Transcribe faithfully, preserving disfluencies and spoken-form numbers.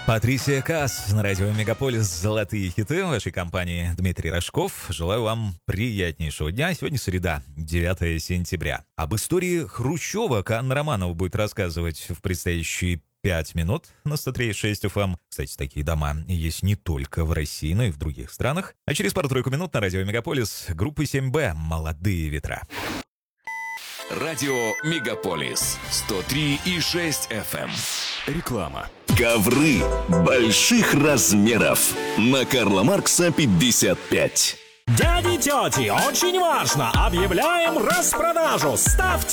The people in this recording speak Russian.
Патрисия Каас на радио Мегаполис «Золотые хиты» в вашей компании Дмитрий Рожков. Желаю вам приятнейшего дня. Сегодня среда, девятое сентября. Об истории Хрущева Анна Романова будет рассказывать в предстоящие пять минут на сто три и шесть эф эм. Кстати, такие дома есть не только в России, но и в других странах. А через пару-тройку минут на радио Мегаполис группы семь бэ «Молодые ветра». Радио Мегаполис сто три и шесть эф эм. Реклама. Ковры больших размеров на Карла Маркса пятьдесят пять. Дяди, тети, очень важно! Объявляем распродажу! Ставьте